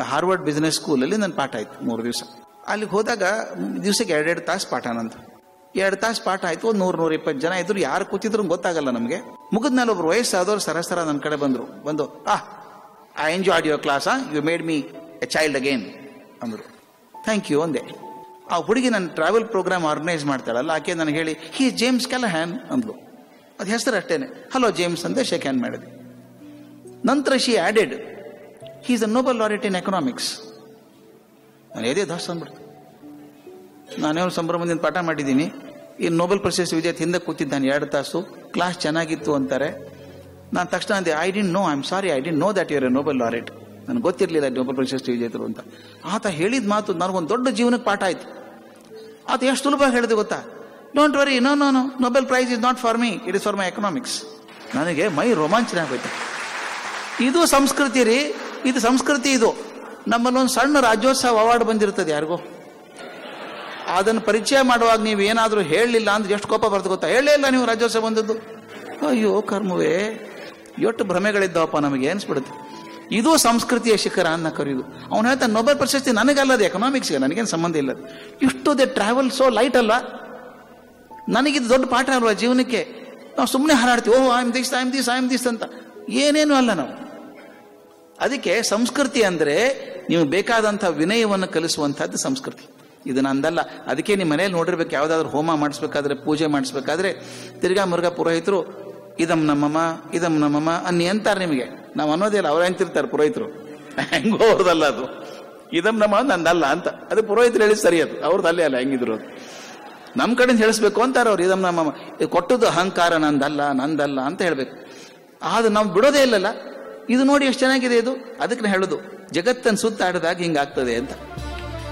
Harvard business ಸ್ಕೂಲಲ್ಲಿ ನನ್ನ ಪಾಠ ಆಯ್ತು 3 ದಿವಸ. ಅಲ್ಲಿಗೆ ಹೋದಾಗ ದಿವಸಕ್ಕೆ 2 ತಾಸು ಪಾಠ ನಂದು. 2 ತಾಸು ಪಾಠ ಆಯ್ತು. ಒಂದು 100-120 ಜನ ಇದ್ರು. ಯಾರು ಕೂತಿದ್ರು ಗೊತ್ತಾಗಲ್ಲ ನಮಗೆ. ಮುಗಿದ್ಮೇಲೆ ಒಬ್ರು ವಯಸ್ಸಾದವ್ರು ಸರಸರ ನನ್ನ ಕಡೆ ಬಂದು I enjoyed your class, you made me A child again ಅಂದರು. ಥ್ಯಾಂಕ್ ಯು ಅಂದೆ. ಆ ಹುಡುಗಿ ನನ್ನ ಟ್ರಾವೆಲ್ ಪ್ರೋಗ್ರಾಮ್ ಆರ್ಗನೈಸ್ ಮಾಡ್ತಾಳಲ್ಲ, ಆಕೆ ನನಗೆ ಹೇಳಿ ಹೀ ಜೇಮ್ಸ್ ಕ್ಯಾಲಹ್ಯಾನ್ ಅಂದ್ಲು. ಅದು ಹೆಸರು ಅಷ್ಟೇನೆ. ಹಲೋ ಜೇಮ್ಸ್ ಅಂದೆ, ಶೇಕ್ ಹ್ಯಾಂಡ್ ಮಾಡಿದೆ. ನಂತರ she added he is a Nobel laureate in economics. ನಾನು ಏದೇ ದಾಸ್ ಅಂದ್ಬಿಡ್ತು. ನಾನೇನು ಸಂಭ್ರಮದಿಂದ ಪಾಠ ಮಾಡಿದ್ದೀನಿ. ಈ ನೋಬೆಲ್ ಪ್ರಶಸ್ತಿ ವಿಜೇತ ಹಿಂದೆ ಕೂತಿದ್ದಾನೆ 2 ತಾಸು. ಕ್ಲಾಸ್ ಚೆನ್ನಾಗಿತ್ತು ಅಂತಾರೆ. ನಾನು ತಕ್ಷಣ ಅಂದೆ, I didn't know, I am sorry, I didn't know that your A Nobel laureate. ನನಗೆ ಗೊತ್ತಿರಲಿಲ್ಲ ನೋಬೆಲ್ ಪ್ರಶಸ್ತಿ ವಿಜೇತರು ಅಂತ. ಆತ ಹೇಳಿದ ಮಾತು ನನಗೊಂದು ದೊಡ್ಡ ಜೀವನಕ್ಕೆ ಪಾಠ ಆಯ್ತು. ಆತ ಎಷ್ಟು ಸುಲಭ ಹೇಳಿದೆ ಗೊತ್ತಾ? Don't worry, no no no, Nobel prize is not for me, it is for my economics. ನನಗೆ ಮೈ ರೋಮಾಂಚನ ಆಗೋಯ್ತು. ಇದು ಸಂಸ್ಕೃತಿ ರೀ, ಇದು ಸಂಸ್ಕೃತಿ. ಇದು ನಮ್ಮಲ್ಲೊಂದು ಸಣ್ಣ ರಾಜ್ಯೋತ್ಸವ ಅವಾರ್ಡ್ ಬಂದಿರ್ತದೆ ಯಾರಿಗೋ. ಅದನ್ನು ಪರಿಚಯ ಮಾಡುವಾಗ ನೀವು ಏನಾದರೂ ಹೇಳಲಿಲ್ಲ ಅಂದ್ರೆ ಎಷ್ಟು ಕೋಪ ಬರ್ತದೆ ಗೊತ್ತಾ? ಹೇಳಲೇ ಇಲ್ಲ ನೀವು ರಾಜ್ಯೋತ್ಸವ ಬಂದದ್ದು. ಅಯ್ಯೋ ಕರ್ಮವೇ, ಎಷ್ಟು ಭ್ರಮೆಗಳಿದ್ದಾವಪ್ಪ ನಮಗೆ ಅನ್ಸ್ಬಿಡುತ್ತೆ. ಇದು ಸಂಸ್ಕೃತಿಯ ಶಿಖರ ಅನ್ನ ಕರೆಯುವುದು. ಅವನು ಹೇಳ್ತಾನೆ ನೊಬೆಲ್ ಪ್ರಶಸ್ತಿ ನನಗಲ್ಲದೆ, ಎಕನಾಮಿಕ್ಸ್ಗೆ, ನನಗೇನು ಸಂಬಂಧ ಇಲ್ಲ. ಇಷ್ಟು ದೇ ಟ್ರಾವೆಲ್ ಸೋ ಲೈಟ್ ಅಲ್ಲ. ನನಗಿದು ದೊಡ್ಡ ಪಾಠ ಅಲ್ವಾ ಜೀವನಕ್ಕೆ? ನಾವು ಸುಮ್ಮನೆ ಹಾರಾಡ್ತೀವಿ, ಓಹ್ ಐ ಆಮ್ ದಿಸ್ ಅಂತ. ಏನೇನು ಅಲ್ಲ ನಾವು. ಅದಕ್ಕೆ ಸಂಸ್ಕೃತಿ ಅಂದರೆ ನೀವು ಬೇಕಾದಂಥ ವಿನಯವನ್ನು ಕಲಿಸುವಂಥದ್ದು ಸಂಸ್ಕೃತಿ. ಇದು ನಂದಲ್ಲ. ಅದಕ್ಕೆ ನಿಮ್ಮ ಮನೇಲಿ ನೋಡಿರ್ಬೇಕು, ಯಾವುದಾದ್ರೂ ಹೋಮ ಮಾಡಿಸ್ಬೇಕಾದ್ರೆ, ಪೂಜೆ ಮಾಡಿಸ್ಬೇಕಾದ್ರೆ ತಿರ್ಗಾ ಮುರುಗಾ ಪುರೋಹಿತರು ಇದಮ್ ನಮ್ಮಮ್ಮ ಅನ್ನಿ ಅಂತಾರೆ ನಿಮಗೆ. ನಾವು ಅನ್ನೋದಿಲ್ಲ, ಅವ್ರು ಅಂತಿರ್ತಾರೆ ಪುರೋಹಿತರು. ಹೆಂಗೋ ಅವ್ರದಲ್ಲ ಅದು. ಇದಮ್ ನಮ್ಮ ನಂದಲ್ಲ ಅಂತ. ಅದು ಪುರೋಹಿತರು ಹೇಳಿ ಸರಿ, ಅದು ಅವ್ರದ್ದು ಅಲ್ಲೇ ಅಲ್ಲ. ಹೆಂಗಿದ್ರು ಅದು ನಮ್ಮ ಕಡೆಯಿಂದ ಹೇಳಿಸ್ಬೇಕು ಅಂತಾರೆ ಅವ್ರು. ಇದಮ್ ನಮ್ಮಮ್ಮ, ಕೊಟ್ಟದ್ದು ಅಹಂಕಾರ ನಂದಲ್ಲ ಅಂತ ಹೇಳ್ಬೇಕು. ಅದು ನಾವು ಬಿಡೋದೇ ಇಲ್ಲಲ್ಲ. ಇದು ನೋಡಿ ಎಷ್ಟು ಚೆನ್ನಾಗಿದೆ ಇದು. ಅದಕ್ಕೆ ಹೇಳೋದು, ಜಗತ್ತನ್ನು ಸುತ್ತಾಡಿದಾಗ ಹಿಂಗಾಗ್ತದೆ ಅಂತ.